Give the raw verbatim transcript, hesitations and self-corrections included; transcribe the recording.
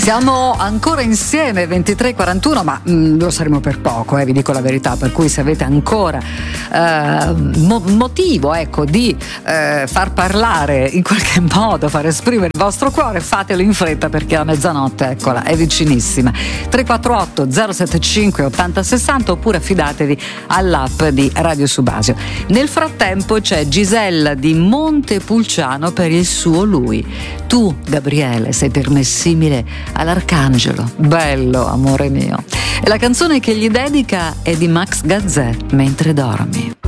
Siamo ancora insieme, ventitré e quarantuno, ma mh, lo saremo per poco, eh, vi dico la verità, per cui se avete ancora eh, mo- motivo ecco, di eh, far parlare in qualche modo, far esprimere il vostro cuore, fatelo in fretta, perché la mezzanotte, eccola, è vicinissima. tre quattro otto zero sette cinque otto zero sei zero oppure affidatevi all'app di Radio Subasio. Nel frattempo c'è Gisella di Montepulciano per il suo Lui. Tu, Gabriele, sei per me simile all'arcangelo. Bello, amore mio. E la canzone che gli dedica è di Max Gazzè, Mentre dormi.